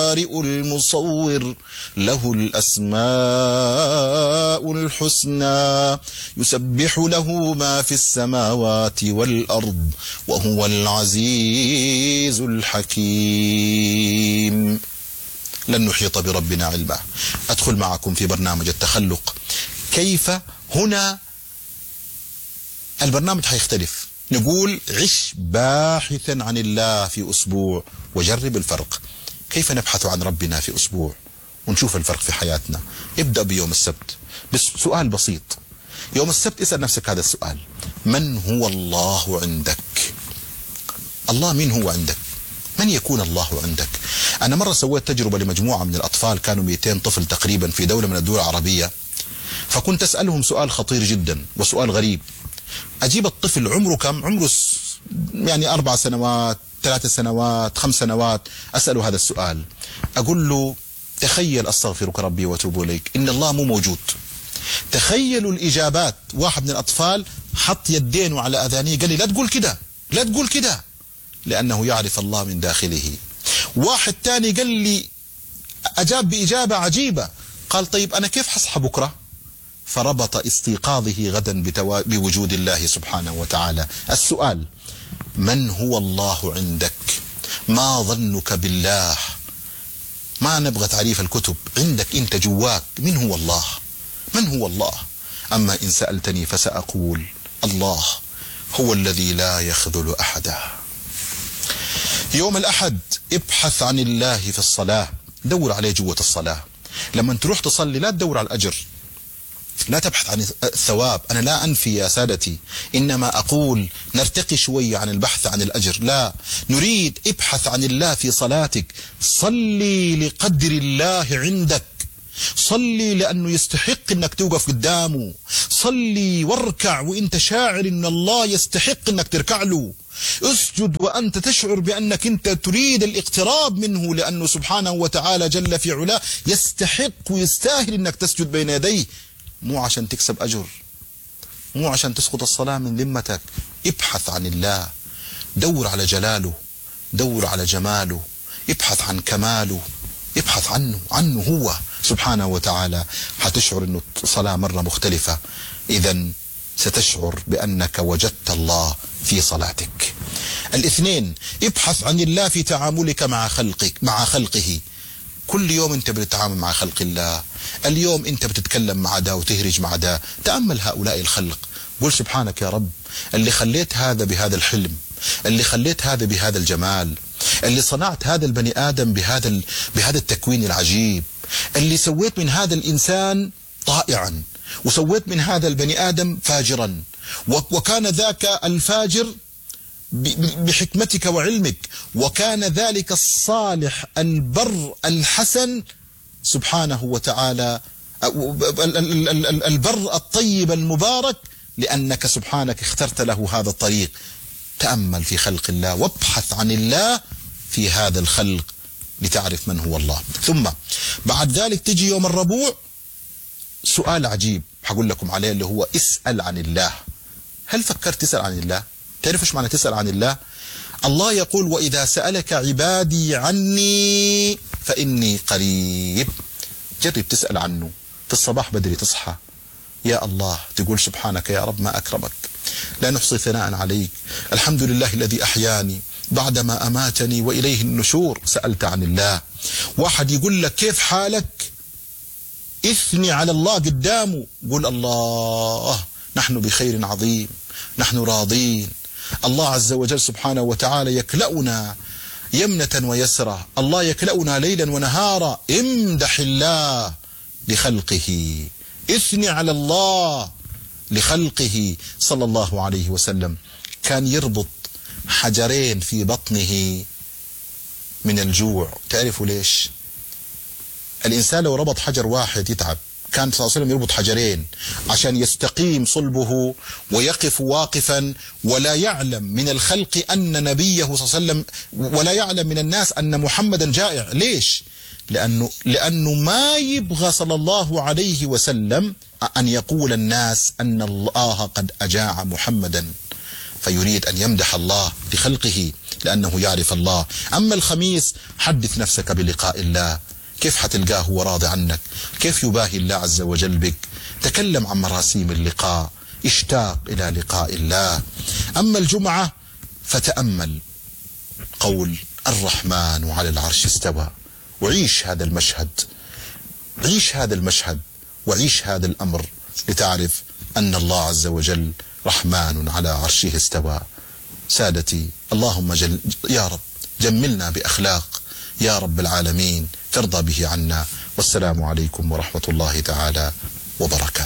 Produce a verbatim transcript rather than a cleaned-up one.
البارئ المصور له الأسماء الحسنى يسبح له ما في السماوات والأرض وهو العزيز الحكيم. لن نحيط بربنا علما. أدخل معكم في برنامج التخلق. كيف هنا البرنامج حيختلف. نقول عش باحثا عن الله في أسبوع وجرب الفرق. كيف نبحث عن ربنا في أسبوع ونشوف الفرق في حياتنا؟ ابدأ بيوم السبت بس سؤال بسيط. يوم السبت اسأل نفسك هذا السؤال: من هو الله عندك؟ الله مين هو عندك؟ من يكون الله عندك؟ أنا مرة سويت تجربة لمجموعة من الأطفال، كانوا مئتين طفل تقريبا في دولة من الدول العربية، فكنت أسألهم سؤال خطير جدا وسؤال غريب. أجيب الطفل عمره كم؟ عمره يعني أربع سنوات، ثلاث سنوات، خمس سنوات، أسأله هذا السؤال. أقول له: تخيل أستغفرك ربي وأتوب إليك، إن الله مو موجود. تخيلوا الإجابات. واحد من الأطفال حط يدينه على أذانيه قال لي: لا تقول كده، لا تقول كده، لأنه يعرف الله من داخله. واحد تاني قال لي، أجاب بإجابة عجيبة، قال: طيب أنا كيف حصحى بكرة؟ فربط استيقاظه غدا بتوا... بوجود الله سبحانه وتعالى. السؤال: من هو الله عندك؟ ما ظنك بالله؟ ما نبغى تعريف الكتب، عندك انت جواك من هو الله؟ من هو الله؟ أما إن سألتني فسأقول: الله هو الذي لا يخذل أحدا. يوم الأحد ابحث عن الله في الصلاة، دور عليه جوة الصلاة. لما تروح تصلي لا تدور على الأجر، لا تبحث عن الثواب. أنا لا أنفي يا سادتي، إنما أقول نرتقي شوية عن البحث عن الأجر. لا، نريد ابحث عن الله في صلاتك. صلي لقدر الله عندك، صلي لأنه يستحق أنك توقف قدامه، صلي واركع وإنت شاعر أن الله يستحق أنك تركع له، اسجد وأنت تشعر بأنك أنت تريد الاقتراب منه، لأنه سبحانه وتعالى جل في علاه يستحق ويستاهل أنك تسجد بين يديه، مو عشان تكسب أجر، مو عشان تسقط الصلاة من ذمتك. ابحث عن الله، دور على جلاله، دور على جماله، ابحث عن كماله، ابحث عنه عنه هو سبحانه وتعالى. حتشعر أنه الصلاة مرة مختلفة. إذن ستشعر بأنك وجدت الله في صلاتك. الاثنين: ابحث عن الله في تعاملك مع خلقك مع خلقه. كل يوم انت بتتعامل مع خلق الله. اليوم انت بتتكلم مع ده وتهرج مع ده. تأمل هؤلاء الخلق، قل: سبحانك يا رب، اللي خليت هذا بهذا الحلم، اللي خليت هذا بهذا الجمال، اللي صنعت هذا البني آدم بهذا بهذا التكوين العجيب، اللي سويت من هذا الإنسان طائعا، وسويت من هذا البني آدم فاجرا، وكان ذاك الفاجر بحكمتك وعلمك، وكان ذلك الصالح البر الحسن سبحانه وتعالى البر الطيب المبارك، لأنك سبحانك اخترت له هذا الطريق. تأمل في خلق الله وابحث عن الله في هذا الخلق لتعرف من هو الله. ثم بعد ذلك تجي يوم الربوع سؤال عجيب حقول لكم عليه، اللي هو اسأل عن الله. هل فكرت تسأل عن الله؟ تعرف ايش معنى تسأل عن الله؟ الله يقول: وإذا سألك عبادي عني فإني قريب. جرب تسأل عنه في الصباح بدري، تصحى يا الله تقول: سبحانك يا رب ما أكرمك، لا نحصي ثناء عليك، الحمد لله الذي أحياني بعدما أماتني وإليه النشور. سألت عن الله. واحد يقول لك كيف حالك، اثني على الله قدامه، قول: الله نحن بخير عظيم، نحن راضين، الله عز وجل سبحانه وتعالى يكلأنا يمنة ويسرة، الله يكلأنا ليلا ونهارا. امدح الله لخلقه، اثني على الله لخلقه. صلى الله عليه وسلم كان يربط حجرين في بطنه من الجوع. تعرفوا ليش؟ الإنسان لو ربط حجر واحد يتعب. كان صلى الله عليه وسلم يربط حجرين عشان يستقيم صلبه ويقف واقفا، ولا يعلم من الخلق أن نبيه صلى الله عليه وسلم، ولا يعلم من الناس أن محمدا جائع. ليش؟ لأنه, لأنه ما يبغى صلى الله عليه وسلم أن يقول الناس أن الله قد أجاع محمدا. فيريد أن يمدح الله لخلقه لأنه يعرف الله. أما الخميس حدث نفسك بلقاء الله، كيف حتلقاه هو راضي عنك، كيف يباهي الله عز وجل بك. تكلم عن مراسيم اللقاء، اشتاق إلى لقاء الله. أما الجمعة فتأمل قول الرحمن على العرش استوى، وعيش هذا المشهد، عيش هذا المشهد وعيش هذا الأمر لتعرف أن الله عز وجل رحمن على عرشه استوى. سادتي، اللهم جل يا رب جملنا بأخلاق يا رب العالمين ترضى به عنا. والسلام عليكم ورحمة الله تعالى وبركاته.